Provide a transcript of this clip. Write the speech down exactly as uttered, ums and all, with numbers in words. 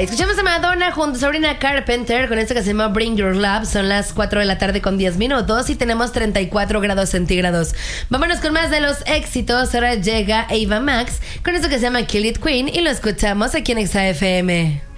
Ahí escuchamos a Madonna junto a Sabrina Carpenter con esto que se llama Bring Your Love. Son las cuatro de la tarde con diez minutos y tenemos treinta y cuatro grados centígrados. Vámonos con más de los éxitos. Ahora llega Ava Max con esto que se llama Kill It Queen y lo escuchamos aquí en Exa F M.